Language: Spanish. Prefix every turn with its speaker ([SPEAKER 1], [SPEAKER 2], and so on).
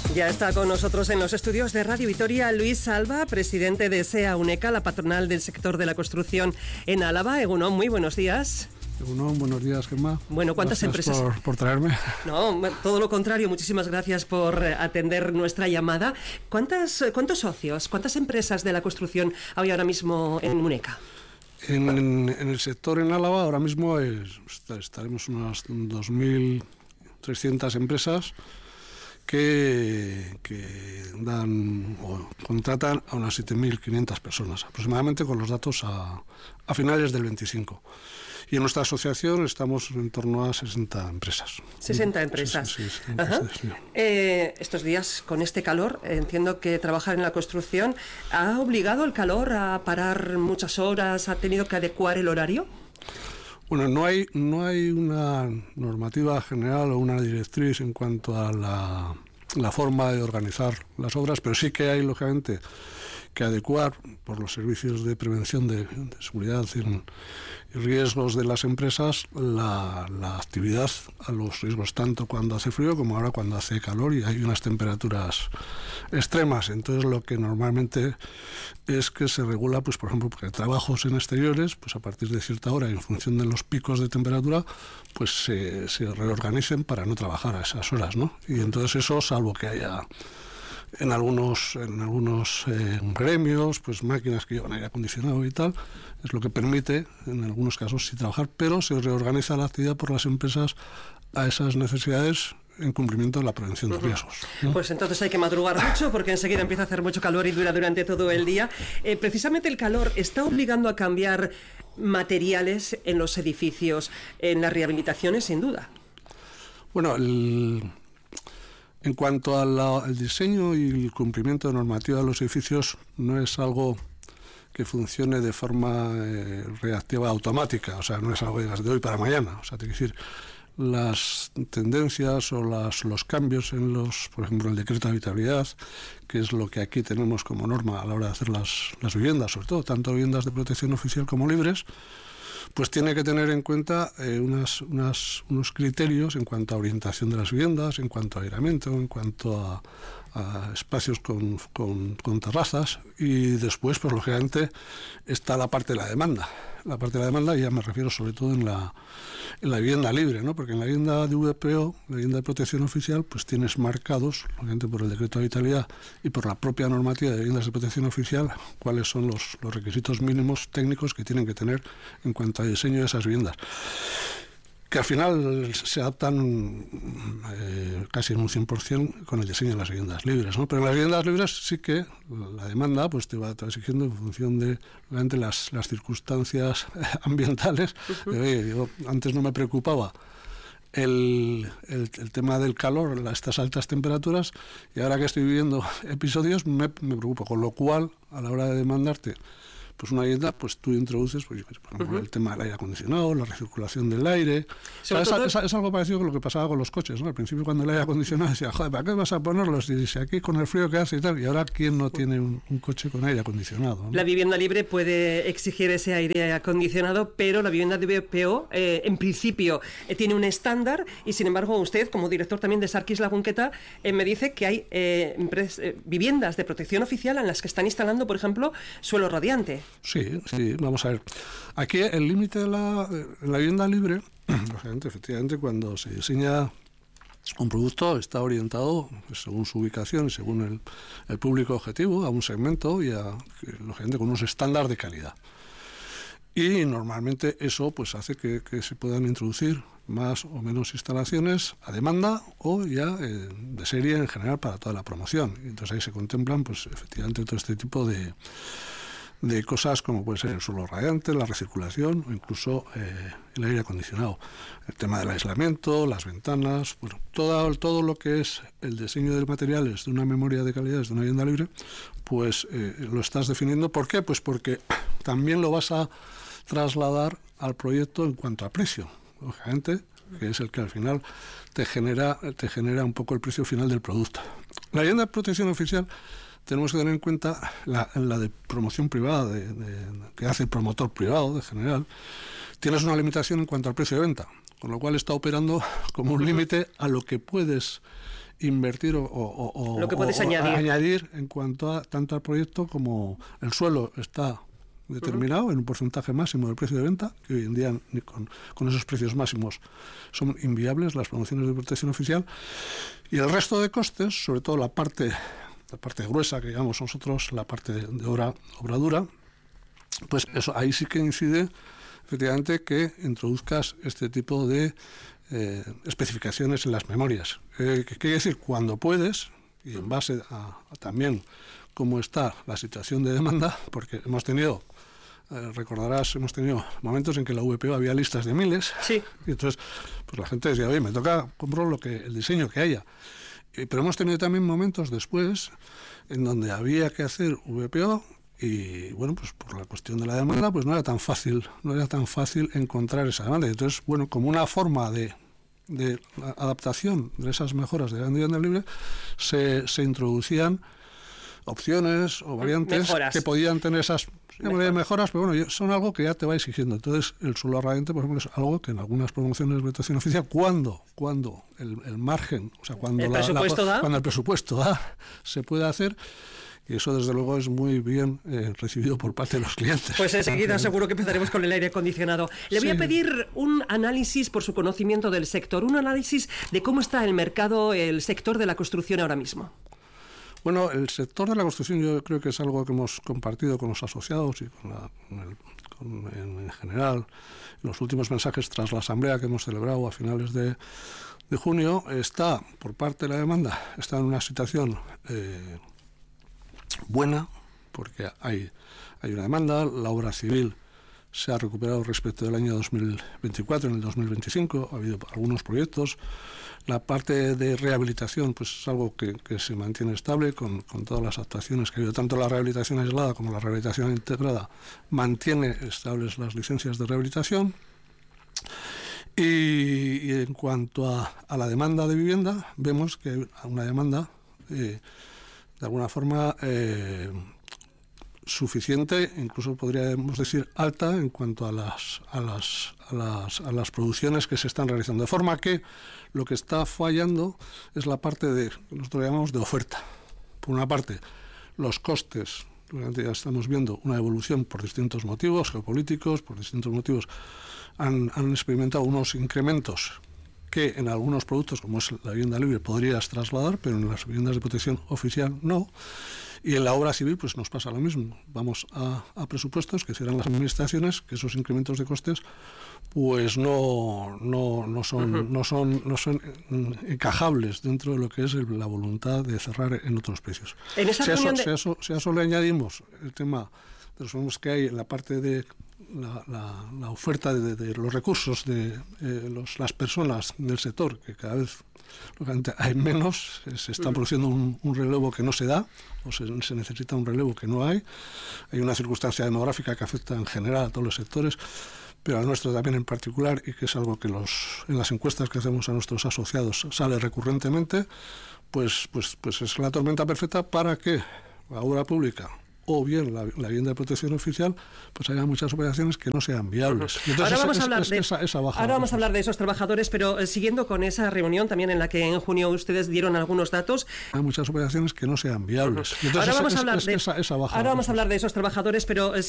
[SPEAKER 1] Ya está con nosotros en los estudios de Radio Vitoria Luis Alba, presidente de SEA UNECA, la patronal del sector de la construcción en Álava. Egunon, muy buenos días.
[SPEAKER 2] Egunon, buenos días, Gemma.
[SPEAKER 1] Bueno, ¿cuántas empresas?
[SPEAKER 2] Por traerme.
[SPEAKER 1] No, todo lo contrario, muchísimas gracias por atender nuestra llamada. ¿Cuántos socios, cuántas empresas de la construcción hay ahora mismo en UNECA?
[SPEAKER 2] En el sector en Álava ahora mismo estaremos unas 2.300 empresas que dan o contratan a unas 7.500 personas aproximadamente, con los datos a finales del 25. Y en nuestra asociación estamos en torno a 60 empresas.
[SPEAKER 1] 60 empresas.
[SPEAKER 2] Sí, 60 empresas, sí.
[SPEAKER 1] Estos días, con este calor, entiendo que trabajar en la construcción ha obligado el calor a parar muchas horas, ha tenido que adecuar el horario.
[SPEAKER 2] Bueno, no hay una normativa general o una directriz en cuanto a la forma de organizar las obras, pero sí que hay, lógicamente, que adecuar por los servicios de prevención de seguridad y riesgos de las empresas la actividad a los riesgos, tanto cuando hace frío como ahora cuando hace calor y hay unas temperaturas extremas. Entonces lo que normalmente es que se regula, pues por ejemplo, porque trabajos en exteriores, pues a partir de cierta hora y en función de los picos de temperatura, pues se reorganicen para no trabajar a esas horas, ¿no? Y entonces eso, salvo que haya en algunos gremios, pues máquinas que llevan aire acondicionado y tal, es lo que permite en algunos casos sí trabajar, pero se reorganiza la actividad por las empresas a esas necesidades en cumplimiento de la prevención de riesgos, ¿no?
[SPEAKER 1] Pues entonces hay que madrugar mucho porque enseguida empieza a hacer mucho calor y dura durante todo el día. Precisamente el calor está obligando a cambiar materiales en los edificios, en las rehabilitaciones, sin duda.
[SPEAKER 2] Bueno, en cuanto al diseño y el cumplimiento de normativa de los edificios, no es algo que funcione de forma reactiva automática, o sea, no es algo de hoy para mañana. O sea, tiene que decir, las tendencias o los cambios por ejemplo, el decreto de habitabilidad, que es lo que aquí tenemos como norma a la hora de hacer las viviendas, sobre todo, tanto viviendas de protección oficial como libres, pues tiene que tener en cuenta unos criterios en cuanto a orientación de las viviendas, en cuanto a aireamiento, en cuanto a espacios con terrazas, y después, pues lógicamente, está la parte de la demanda. La parte de la demanda, ya me refiero sobre todo en la vivienda libre, ¿no? Porque en la vivienda de VPO, la vivienda de protección oficial, pues tienes marcados, lógicamente por el decreto de habitabilidad y por la propia normativa de viviendas de protección oficial, cuáles son los requisitos mínimos técnicos que tienen que tener en cuanto a diseño de esas viviendas, que al final se adaptan casi en un 100% con el diseño de las viviendas libres, ¿no? Pero en las viviendas libres sí que la demanda pues te va exigiendo en función de realmente las circunstancias ambientales. Yo antes no me preocupaba el tema del calor, estas altas temperaturas, y ahora que estoy viviendo episodios me preocupo, con lo cual a la hora de demandarte pues una vivienda, pues tú introduces, pues, por ejemplo, el tema del aire acondicionado, la recirculación del aire. Es algo parecido con lo que pasaba con los coches, ¿no? Al principio, cuando el aire acondicionado decía, joder, ¿para qué vas a ponerlos? Y dice, aquí con el frío que hace y tal. Y ahora, ¿quién no tiene un coche con aire acondicionado, ¿no?
[SPEAKER 1] La vivienda libre puede exigir ese aire acondicionado, pero la vivienda de VPO, en principio, tiene un estándar, y sin embargo, usted, como director también de Sarquis Lagunqueta, me dice que hay viviendas de protección oficial en las que están instalando, por ejemplo, suelo radiante.
[SPEAKER 2] Sí, vamos a ver. Aquí el límite de la vivienda libre, efectivamente, cuando se diseña un producto, está orientado, pues, según su ubicación y según el público objetivo, a un segmento y lógicamente, con unos estándares de calidad. Y normalmente eso pues hace que se puedan introducir más o menos instalaciones a demanda o ya de serie en general para toda la promoción. Y entonces ahí se contemplan, pues efectivamente, todo este tipo de cosas como puede ser el suelo radiante, la recirculación o incluso el aire acondicionado. El tema del aislamiento, las ventanas, bueno, todo lo que es el diseño de materiales de una memoria de calidades de una vivienda libre, pues lo estás definiendo. ¿Por qué? Pues porque también lo vas a trasladar al proyecto en cuanto a precio, lógicamente, que es el que al final te genera un poco el precio final del producto. La vivienda de protección oficial tenemos que tener en cuenta la de promoción privada, que hace el promotor privado, de general. Tienes una limitación en cuanto al precio de venta, con lo cual está operando como un límite a lo que puedes invertir o
[SPEAKER 1] lo que puedes añadir
[SPEAKER 2] en cuanto a tanto al proyecto como el suelo está determinado en un porcentaje máximo del precio de venta, que hoy en día con esos precios máximos son inviables las promociones de protección oficial, y el resto de costes, sobre todo la parte gruesa que llamamos nosotros, la parte de obra dura, pues eso ahí sí que incide efectivamente que introduzcas este tipo de especificaciones en las memorias. ¿Qué quiere decir? Cuando puedes, y en base a también cómo está la situación de demanda, porque hemos tenido momentos en que la VPO había listas de miles,
[SPEAKER 1] sí.
[SPEAKER 2] Y entonces pues la gente decía, oye, me toca comprar el diseño que haya. Pero hemos tenido también momentos después en donde había que hacer VPO y, bueno, pues por la cuestión de la demanda, pues no era tan fácil encontrar esa demanda. Y entonces, bueno, como una forma de adaptación de esas mejoras de la vivienda libre, se introducían opciones o variantes que podían tener esas mejoras, pero bueno, son algo que ya te va exigiendo. Entonces, el suelo radiante, por ejemplo, es algo que en algunas promociones de protección oficial, cuando el margen, o sea, cuando el presupuesto da, se puede hacer. Y eso, desde luego, es muy bien recibido por parte de los clientes.
[SPEAKER 1] Pues enseguida seguro que empezaremos con el aire acondicionado. Le voy a pedir un análisis, por su conocimiento del sector, un análisis de cómo está el mercado, el sector de la construcción ahora mismo.
[SPEAKER 2] Bueno, el sector de la construcción yo creo que es algo que hemos compartido con los asociados y en general. En los últimos mensajes tras la asamblea que hemos celebrado a finales de junio, está, por parte de la demanda, está en una situación buena, porque hay una demanda. La obra civil se ha recuperado respecto del año 2024, en el 2025 ha habido algunos proyectos. La parte de rehabilitación pues es algo que se mantiene estable con todas las actuaciones que ha habido, tanto la rehabilitación aislada como la rehabilitación integrada mantiene estables las licencias de rehabilitación. Y en cuanto a la demanda de vivienda, vemos que hay una demanda de alguna forma suficiente, incluso podríamos decir alta, en cuanto a las producciones que se están realizando. De forma que lo que está fallando es la parte que nosotros llamamos de oferta. Por una parte, los costes, ya estamos viendo una evolución por distintos motivos geopolíticos, por distintos motivos han experimentado unos incrementos que en algunos productos, como es la vivienda libre, podrías trasladar, pero en las viviendas de protección oficial no. Y en la obra civil pues nos pasa lo mismo. Vamos a presupuestos que serán las administraciones, que esos incrementos de costes pues no son encajables dentro de lo que es la voluntad de cerrar en otros precios. Si a eso le añadimos el tema de los problemas que hay en la parte de la oferta de los recursos de las personas del sector, que cada vez hay menos, se está produciendo un relevo que no se da, o se necesita un relevo que no hay una circunstancia demográfica que afecta en general a todos los sectores, pero al nuestro también en particular, y que es algo que en las encuestas que hacemos a nuestros asociados sale recurrentemente, pues es la tormenta perfecta para que la obra pública o bien la vivienda de protección oficial, pues haya muchas operaciones que no sean viables. Entonces,
[SPEAKER 1] ahora vamos a hablar de esos trabajadores, pero siguiendo con esa reunión también en la que en junio ustedes dieron algunos datos.
[SPEAKER 2] Hay muchas operaciones que no sean viables. Entonces,
[SPEAKER 1] ahora vamos a hablar de esos trabajadores, pero